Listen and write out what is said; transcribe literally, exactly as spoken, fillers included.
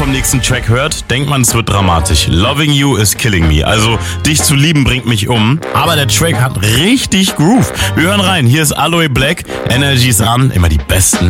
beim nächsten Track hört, denkt man, es wird dramatisch. Loving you is killing me. Also, dich zu lieben bringt mich um. Aber der Track hat richtig Groove. Wir hören rein. Hier ist Aloe Black. Energy ist an. Immer die besten